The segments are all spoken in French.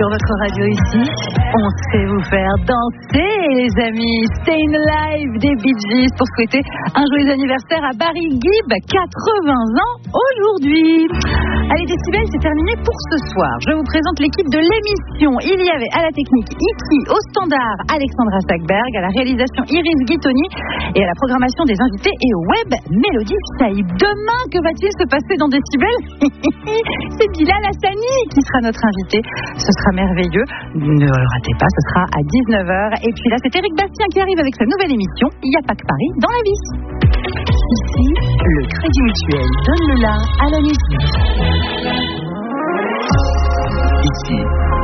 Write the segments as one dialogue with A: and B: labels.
A: sur votre radio ici. On sait vous faire danser, les amis. Stayin' Alive des Bee Gees pour souhaiter un joyeux anniversaire à Barry Gibb, 80 ans aujourd'hui. Allez, Décibel, c'est terminé pour ce soir. Je vous présente l'équipe de l'émission. Il y avait à la technique Iki, au standard Alexandra Sackberg, à la réalisation Iris Guitoni et à la programmation des invités et au web Mélodie Saïd. Demain, que va-t-il se passer dans Décibel? C'est Bilal Hassani qui sera notre invité. Ce sera merveilleux. Ne le ratez pas, ce sera à 19h. Et puis là, c'est Éric Bastien qui arrive avec sa nouvelle émission. Il n'y a pas que Paris dans la vie. Ici, le Crédit Mutuel donne le la à la musique.
B: Ici.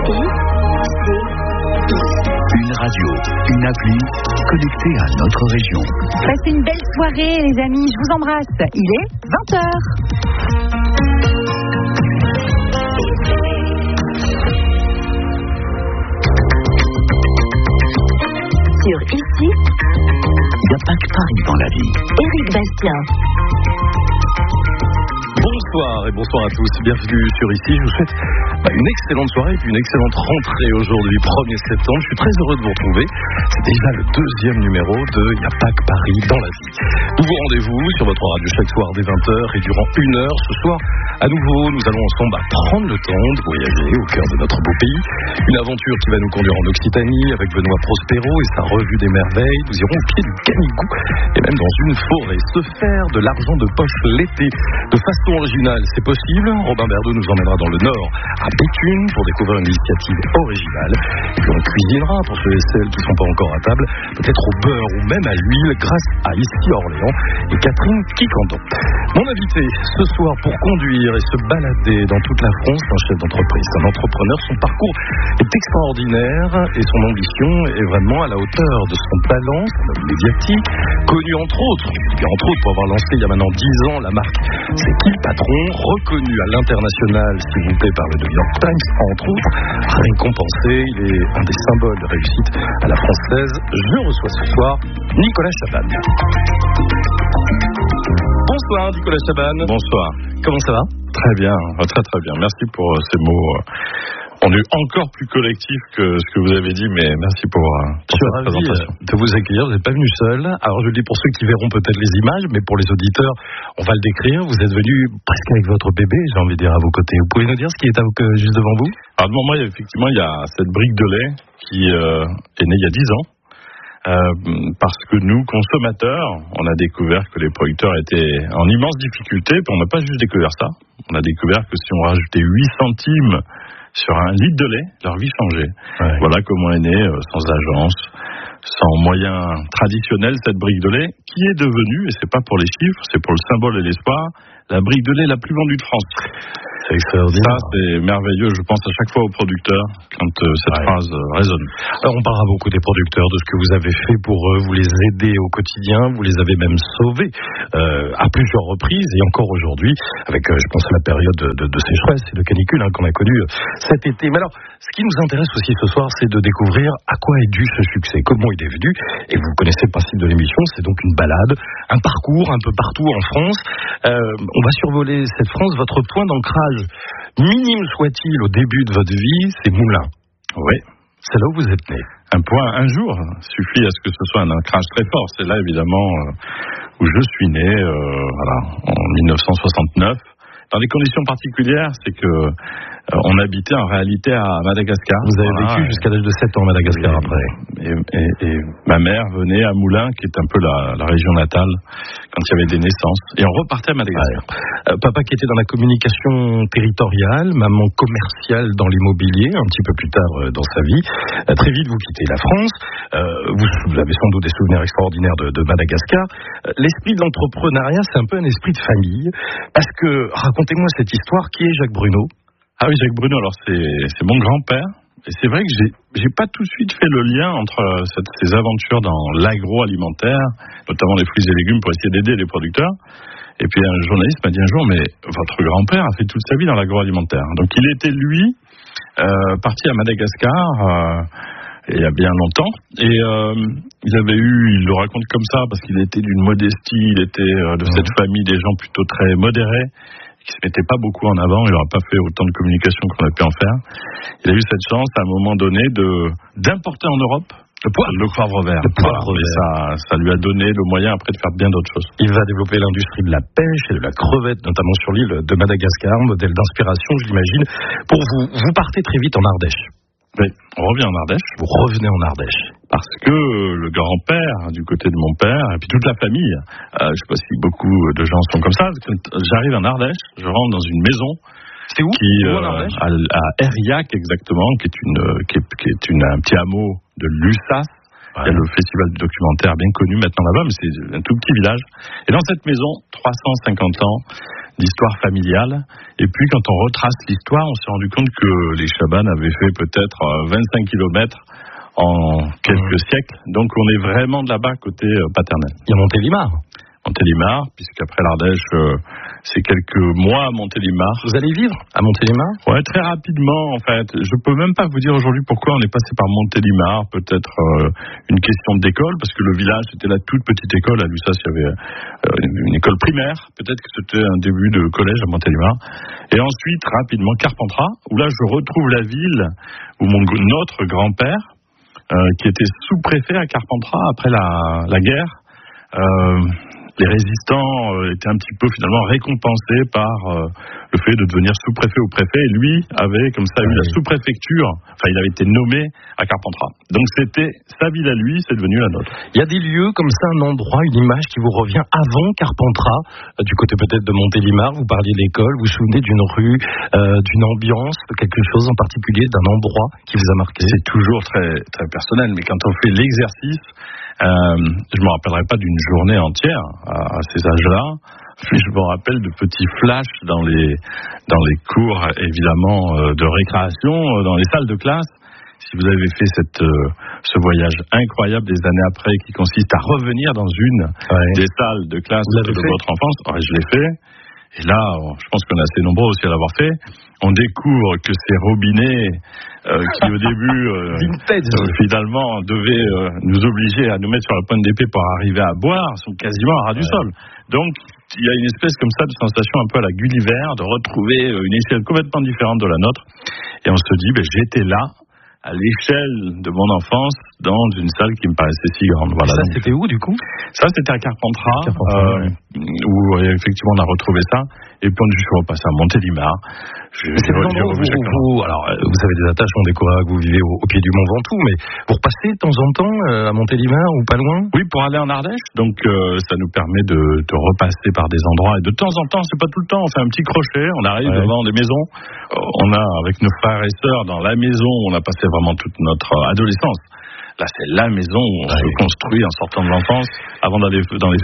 B: Une radio, une appli connectée à notre région.
A: Passez une belle soirée, les amis. Je vous embrasse. Il est 20h. Sur Ici,
B: il n'y a pas que Paris dans la vie.
A: Éric Bastien.
C: Bonsoir et bonsoir à tous, bienvenue sur Ici. Je vous souhaite une excellente soirée et puis une excellente rentrée aujourd'hui, 1er septembre. Je suis très heureux de vous retrouver. C'est déjà le deuxième numéro de Il n'y a pas que Paris dans la vie. Nouveau rendez-vous sur votre radio chaque soir dès 20h et durant 1 heure. Ce soir, à nouveau, nous allons ensemble prendre le temps de voyager au cœur de notre beau pays. Une aventure qui va nous conduire en Occitanie avec Benoît Prospero et sa revue des merveilles. Nous irons au pied du Canigou et même dans une forêt. Se faire de l'argent de poche l'été de façon originale, c'est possible. Robin Berdo nous emmènera dans le Nord, à Béthune, pour découvrir une initiative originale. Et puis on cuisinera pour ceux et celles qui ne sont pas encore à table, peut-être au beurre ou même à l'huile, grâce à Ici Orléans et Catherine Quicandon. Mon invité ce soir pour conduire et se balader dans toute la France, un chef d'entreprise, un entrepreneur. Son parcours est extraordinaire et son ambition est vraiment à la hauteur de son talent, son homme médiatique, connu entre autres pour avoir lancé il y a maintenant 10 ans la marque C'est qui le patron, reconnu à l'international, s'il vous plaît, par le New York Times, entre autres, récompensé. Il est un des symboles de réussite à la française. Je reçois ce soir Nicolas Chaban. Bonsoir Nicolas Chaban.
D: Bonsoir.
C: Comment ça va?
D: Très bien, très très bien. Merci pour ces mots. On est encore plus collectif que ce que vous avez dit, mais merci pour cette présentation.
C: De vous accueillir, vous n'êtes pas venu seul. Alors je le dis pour ceux qui verront peut-être les images, mais pour les auditeurs, on va le décrire. Vous êtes venu presque avec votre bébé, j'ai envie de dire, à vos côtés. Vous pouvez nous dire ce qui est juste devant vous?
D: Alors devant moi, effectivement, il y a cette brique de lait qui est née il y a 10 ans. Parce que nous, consommateurs, on a découvert que les producteurs étaient en immense difficulté. Puis on n'a pas juste découvert ça. On a découvert que si on rajoutait 8 centimes sur un litre de lait, leur vie changeait. Ouais. Voilà comment est née, sans agence, sans moyens traditionnels, cette brique de lait, qui est devenue, et c'est pas pour les chiffres, c'est pour le symbole et l'espoir, la brique de lait la plus vendue de France.
C: C'est extraordinaire.
D: Ça, c'est merveilleux. Je pense à chaque fois aux producteurs quand cette phrase résonne.
C: Alors, on parlera beaucoup des producteurs, de ce que vous avez fait pour eux. Vous les aidez au quotidien. Vous les avez même sauvés à plusieurs reprises et encore aujourd'hui, avec, je pense à la période de sécheresse et de canicule qu'on a connue cet été. Mais alors, ce qui nous intéresse aussi ce soir, c'est de découvrir à quoi est dû ce succès, comment il est venu. Et vous connaissez le principe de l'émission, c'est donc une balade, un parcours un peu partout en France. On va survoler cette France. Votre point d'ancrage, minime soit-il au début de votre vie, c'est Moulins.
D: Oui.
C: C'est là où vous êtes né.
D: Un jour suffit à ce que ce soit un ancrage très fort. C'est là, évidemment, où je suis né, en 1969. Dans des conditions particulières, c'est que on habitait en réalité à Madagascar.
C: Vous avez vécu jusqu'à l'âge de 7 ans à Madagascar après.
D: Et ma mère venait à Moulins, qui est un peu la région natale, quand il y avait des naissances. Et on repartait à Madagascar.
C: Papa qui était dans la communication territoriale, maman commerciale dans l'immobilier, un petit peu plus tard dans sa vie. Très vite, vous quittez la France. Vous avez sans doute des souvenirs extraordinaires de Madagascar. L'esprit de l'entrepreneuriat, c'est un peu un esprit de famille. Parce que, racontez-moi cette histoire. Qui est Jacques Bruno?
D: Ah oui, Jacques Bruno, alors c'est mon grand-père. Et c'est vrai que j'ai pas tout de suite fait le lien entre ces aventures dans l'agroalimentaire, notamment les fruits et légumes, pour essayer d'aider les producteurs. Et puis un journaliste m'a dit un jour, mais votre grand-père a fait toute sa vie dans l'agroalimentaire. Donc il était, lui, parti à Madagascar il y a bien longtemps. Et il le raconte comme ça, parce qu'il était d'une modestie, il était de cette famille des gens plutôt très modérés, qui se mettait pas beaucoup en avant, il n'aurait pas fait autant de communication qu'on a pu en faire. Il a eu cette chance à un moment donné d'importer en Europe le poivre vert. Ça lui a donné le moyen après de faire bien d'autres choses.
C: Il va développer l'industrie de la pêche et de la crevette, notamment sur l'île de Madagascar, modèle d'inspiration, je l'imagine. Pour vous, vous partez très vite en Ardèche.
D: Oui, on revient en Ardèche.
C: Vous revenez en Ardèche.
D: Parce que le grand-père, du côté de mon père, et puis toute la famille, je ne sais pas si beaucoup de gens sont comme ça, j'arrive en Ardèche, je rentre dans une maison.
C: C'est où?
D: À Airillac exactement, qui est un petit hameau de Lussas. Ouais. Il y a le festival du documentaire bien connu maintenant là-bas, mais c'est un tout petit village. Et dans cette maison, 350 ans d'histoire familiale. Et puis quand on retrace l'histoire, on s'est rendu compte que les Chabannes avaient fait peut-être 25 kilomètres en quelques siècles. Donc on est vraiment de là-bas côté paternel.
C: Il y a Montélimar.
D: Montélimar, puisqu'après l'Ardèche, c'est quelques mois à Montélimar.
C: Vous allez vivre à Montélimar?
D: Ouais, très rapidement en fait. Je peux même pas vous dire aujourd'hui pourquoi on est passé par Montélimar. Peut-être une question d'école, parce que le village c'était la toute petite école. À Lussas, il y avait une école primaire. Peut-être que c'était un début de collège à Montélimar. Et ensuite, rapidement, Carpentras, où là je retrouve la ville où notre grand-père, qui était sous-préfet à Carpentras après la guerre. Les résistants étaient un petit peu finalement récompensés par le fait de devenir sous-préfet ou préfet. Et lui avait comme ça eu la sous-préfecture. Enfin, il avait été nommé à Carpentras. Donc c'était sa ville à lui, c'est devenu la nôtre.
C: Il y a des lieux comme ça, un endroit, une image qui vous revient avant Carpentras, du côté peut-être de Montélimar. Vous parliez de l'école, vous vous souvenez d'une rue, d'une ambiance, de quelque chose en particulier, d'un endroit qui vous a marqué?
D: C'est toujours très, très personnel, mais quand on fait l'exercice, je me rappellerai pas d'une journée entière à ces âges-là, mais je me rappelle de petits flashs dans les cours évidemment de récréation, dans les salles de classe. Si vous avez fait ce voyage incroyable des années après qui consiste à revenir dans une des salles de classe de votre enfance, je l'ai fait. Et là, je pense qu'on est assez nombreux aussi à l'avoir fait. On découvre que ces robinets qui au début finalement devaient nous obliger à nous mettre sur la pointe d'épée pour arriver à boire sont quasiment à ras du sol. Donc il y a une espèce comme ça de sensation un peu à la Gulliver de retrouver une échelle complètement différente de la nôtre. Et on se dit, j'étais là à l'échelle de mon enfance dans une salle qui me paraissait si grande. Voilà.
C: Ça, c'était où, du coup?
D: Ça, c'était à Carpentras, où effectivement on a retrouvé ça. Et puis je suis repassé à Montélimar.
C: C'est vraiment alors, vous avez des attaches, on découvre que vous vivez au pied du Mont Ventoux, mais pour passer de temps en temps à Montélimar ou pas loin?
D: Oui, pour aller en Ardèche. Donc ça nous permet de repasser par des endroits. Et de temps en temps, c'est pas tout le temps, on fait un petit crochet, on arrive devant des maisons. On a, avec nos frères et sœurs, dans la maison, on a passé vraiment toute notre adolescence. Là, c'est la maison où on se construit en sortant de l'enfance, avant d'aller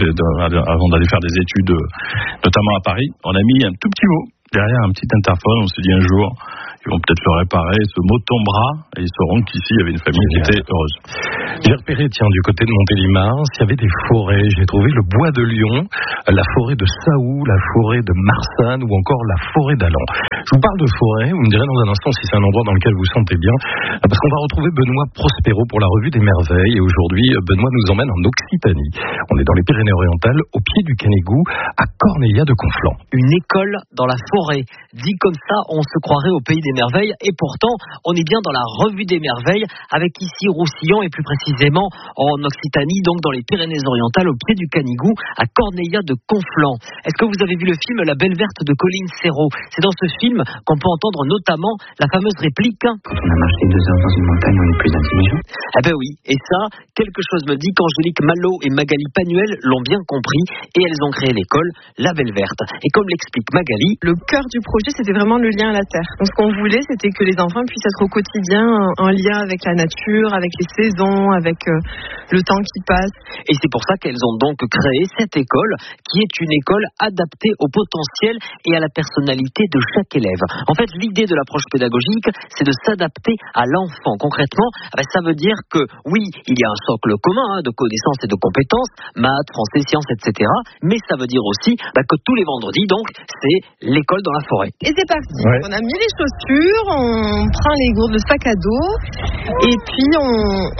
D: faire des études, notamment à Paris. On a mis un tout petit mot derrière un petit interphone. On s'est dit un jour, ils vont peut-être le réparer. Ce mot tombera et ils sauront qu'ici, il y avait une famille qui était heureuse.
C: J'ai repéré, du côté de Montélimar, s'il y avait des forêts. J'ai trouvé le bois de Lyon, la forêt de Saou, la forêt de Marsanne ou encore la forêt d'Allan. Je vous parle de forêt, vous me direz dans un instant si c'est un endroit dans lequel vous vous sentez bien, parce qu'on va retrouver Benoît Prospero pour la Revue des Merveilles. Et aujourd'hui, Benoît nous emmène en Occitanie. On est dans les Pyrénées-Orientales, au pied du Canigou, à Corneilla de Conflans.
E: Une école dans la forêt. Dit comme ça, on se croirait au pays des merveilles. Et pourtant, on est bien dans la Revue des Merveilles, avec ici Roussillon, et plus précisément en Occitanie, donc dans les Pyrénées-Orientales, au pied du Canigou, à Corneilla de Conflans. Est-ce que vous avez vu le film La Belle Verte de Colline Serrault? C'est dans ce film qu'on peut entendre notamment la fameuse réplique:
F: quand on a marché 2 heures dans une montagne, on est plus intelligent.
E: Eh ben oui, et ça, quelque chose me dit qu'Angélique Malo et Magali Panuel l'ont bien compris, et elles ont créé l'école La Belle Verte. Et comme l'explique Magali,
G: le cœur du projet, c'était vraiment le lien à la terre. Donc ce qu'on voulait, c'était que les enfants puissent être au quotidien en lien avec la nature, avec les saisons, avec le temps qui passe.
E: Et c'est pour ça qu'elles ont donc créé cette école, qui est une école adaptée au potentiel et à la personnalité de chaque élève. En fait, l'idée de l'approche pédagogique, c'est de s'adapter à l'enfant. Concrètement, ça veut dire que, oui, il y a un socle commun de connaissances et de compétences, maths, français, sciences, etc. Mais ça veut dire aussi que tous les vendredis, donc, c'est l'école dans la forêt.
G: Et c'est parti. On a mis les chaussures, on prend les gourdes, le sac à dos, et puis on part à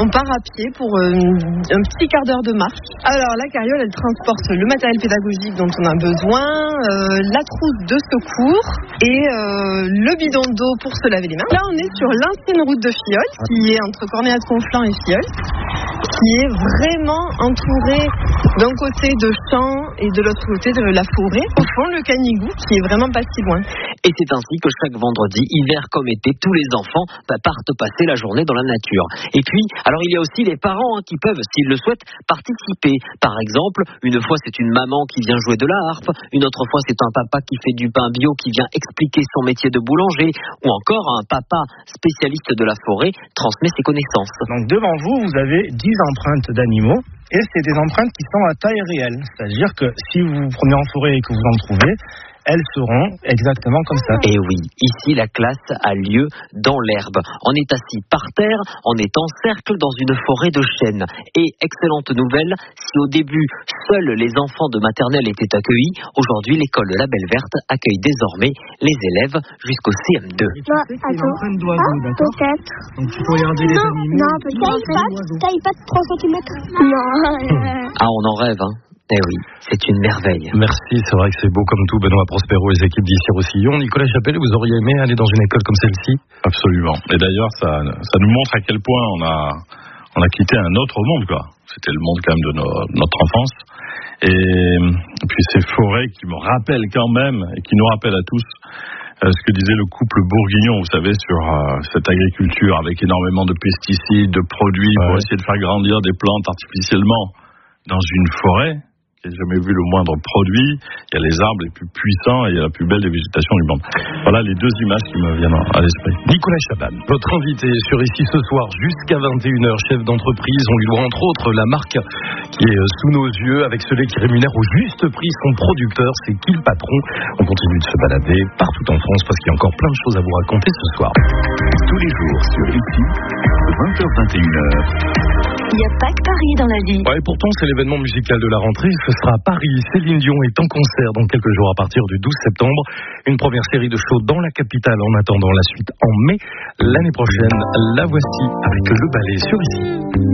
G: pied pour un petit quart d'heure de marche. Alors la carriole, elle transporte le matériel pédagogique dont on a besoin, la trousse de secours et le bidon d'eau pour se laver les mains. Là, on est sur l'ancienne route de Filleul, qui est entre Cornéade-Conflans et Filleul, qui est vraiment entourée d'un côté de champs et de l'autre côté de la forêt. Au fond, le Canigou, qui est vraiment pas si loin.
E: Et c'est ainsi que chaque vendredi, hiver comme été, tous les enfants partent passer la journée dans la nature. Et puis, alors il y a aussi les parents qui peuvent, s'ils le souhaitent, participer. Par exemple, une fois c'est une maman qui vient jouer de la harpe, une autre fois c'est un papa qui fait du pain bio qui vient expliquer son métier de boulanger, ou encore un papa spécialiste de la forêt transmet ses connaissances.
H: Donc devant vous, vous avez 10 empreintes d'animaux. Et c'est des empreintes qui sont à taille réelle. C'est-à-dire que si vous vous promenez en forêt et que vous en trouvez, elles seront exactement comme ça.
E: Et oui, ici la classe a lieu dans l'herbe. On est assis par terre, on est en cercle dans une forêt de chênes. Et excellente nouvelle, si au début seuls les enfants de maternelle étaient accueillis, aujourd'hui l'école de la Belle Verte accueille désormais les élèves jusqu'au CM2.
H: C'est une empreinte d'oiseau, d'accord ?
I: Peut-être.
H: Donc tu peux regarder les animaux.
I: Non, peut-être. Taille pas de 3 cm. Non.
E: Ah, on en rêve, hein. Eh oui, c'est une merveille.
C: Merci, c'est vrai que c'est beau comme tout. Benoît Prospero et les équipes d'Issy-Roussillon. Nicolas Chapelle, vous auriez aimé aller dans une école comme celle-ci ?
D: Absolument. Et d'ailleurs, ça nous montre à quel point on a quitté un autre monde, quoi. C'était le monde quand même de notre enfance. Et puis ces forêts qui me rappellent quand même, et qui nous rappellent à tous, ce que disait le couple Bourguignon, vous savez, sur cette agriculture avec énormément de pesticides, de produits pour essayer de faire grandir des plantes artificiellement dans une forêt. J'ai jamais vu le moindre produit. Il y a les arbres les plus puissants et il y a la plus belle des végétations du monde. Voilà les deux images qui me viennent à l'esprit.
C: Nicolas Chaban, votre invité sur Ici ce soir jusqu'à 21h, chef d'entreprise. On lui doit entre autres la marque qui est sous nos yeux avec celui qui rémunère au juste prix son producteur. C'est qui le patron ? On continue de se balader partout en France parce qu'il y a encore plein de choses à vous raconter ce soir.
B: Tous les jours sur Ici, 20h-21h.
A: Il n'y a pas que Paris dans la vie.
C: Ouais, pourtant c'est l'événement musical de la rentrée. Ce sera à Paris. Céline Dion est en concert dans quelques jours à partir du 12 septembre. Une première série de shows dans la capitale en attendant la suite en mai. L'année prochaine, la voici avec le ballet sur Ici.